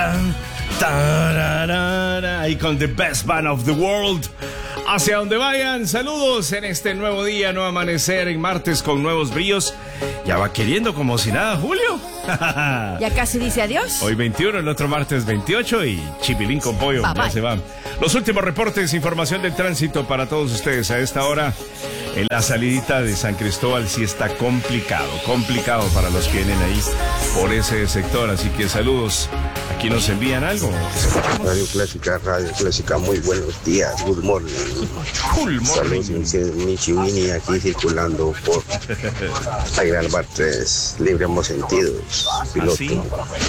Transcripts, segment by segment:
tan, tararara, y con The Best Band of the World. Hacia donde vayan, saludos en este nuevo día, nuevo amanecer en martes con nuevos brillos. Ya va queriendo como si nada, Julio. Ya casi dice adiós. Hoy 21, el otro martes 28 y chipilín con pollo, ya se van. Los últimos reportes, información del tránsito para todos ustedes a esta hora. En la salidita de San Cristóbal sí está complicado para los que vienen ahí por ese sector, así que saludos. Aquí nos envían algo. Radio Clásica, muy buenos días, good morning. Saludos, Michi Winnie, aquí circulando por la Gran Bar 3, libre ambos sentidos. Piloto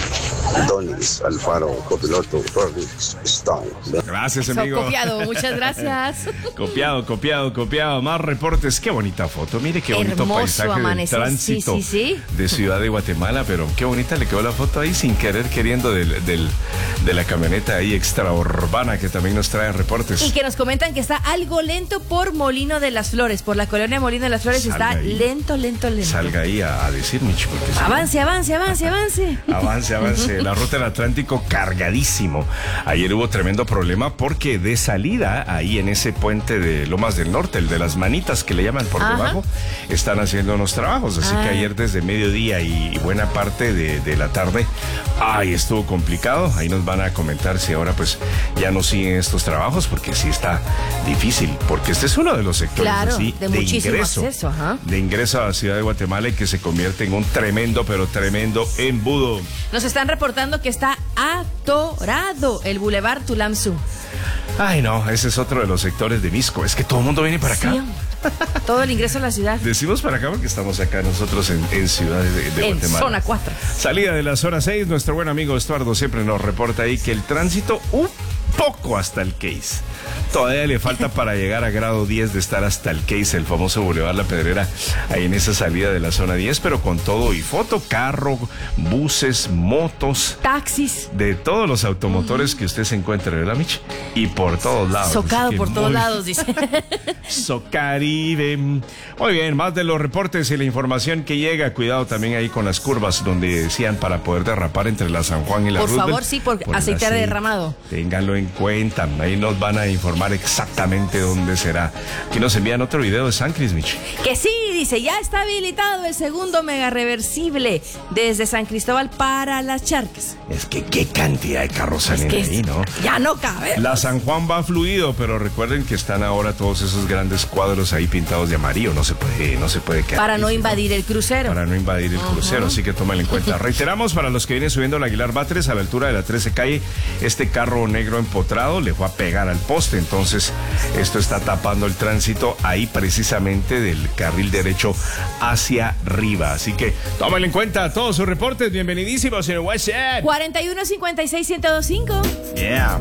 Donis Alfaro, copiloto Rolling Stone. Gracias, amigo. Copiado, muchas gracias. Copiado. Más reportes. Qué bonita foto. Mire qué bonito hermoso paisaje amanecer. del tránsito Sí. de Ciudad de Guatemala, pero qué bonita le quedó la foto ahí sin querer queriendo de la camioneta ahí extraurbana que también nos trae reportes. Y que nos comentan que está algo lento por Molino de las Flores, por la colonia Molino de las Flores. Salga está ahí. Lento. Salga ahí a decir, Michi, porque avance. Avance. La ruta del Atlántico cargadísimo. Ayer hubo tremendo problema porque de salida ahí en ese puente de Lomas del Norte, el de las manitas que le llaman por debajo, están haciendo unos trabajos. Así que ayer desde mediodía y buena parte de la tarde, estuvo complicado. Ahí nos van a comentar si ahora pues ya no siguen estos trabajos, porque sí está difícil, porque este es uno de los sectores de ingreso, de ingreso a la ciudad de Guatemala y que se convierte en un tremendo embudo. Nos están reportando que está atorado el Boulevard Tulamzú. Ay, no, ese es otro de los sectores de Misco. Es que todo el mundo viene para acá. Sí, todo el ingreso a la ciudad. Decimos para acá porque estamos acá nosotros en Ciudad de Guatemala. En zona 4. Salida de la zona 6, nuestro buen amigo Estuardo siempre nos reporta ahí que el tránsito un poco hasta el Case. Todavía le falta para llegar a grado 10 de estar hasta el Case, el famoso Boulevard La Pedrera, ahí en esa salida de la zona 10, pero con todo y foto, carro, buses, motos, taxis, de todos los automotores que usted se encuentre, ¿verdad, Mich? Y por todos lados. Socado por todos lados, dice. Socaribe. Muy bien, más de los reportes y la información que llega. Cuidado también ahí con las curvas donde decían para poder derrapar entre la San Juan y la Roosevelt. Por favor, sí, por aceite derramado. Ténganlo en cuenta, ahí nos van a informar exactamente dónde será. Aquí nos envían otro video de San Cris, Mich. Que sí, dice, ya está habilitado el segundo mega reversible desde San Cristóbal para Las Charcas. Es que qué cantidad de carros salen ahí, ¿no? Ya no cabe. La San Juan va fluido, pero recuerden que están ahora todos esos grandes cuadros ahí pintados de amarillo, no se puede quedar. Para no invadir el crucero. Así que tómenlo en cuenta. Reiteramos, para los que vienen subiendo la Aguilar Batres a la altura de la 13 calle, este carro negro empotrado le fue a pegar al poste, entonces esto está tapando el tránsito ahí precisamente del carril derecho hacia arriba, así que tómenlo en cuenta. Todos sus reportes, bienvenidísimos en el WhatsApp 4156-1025. Yeah.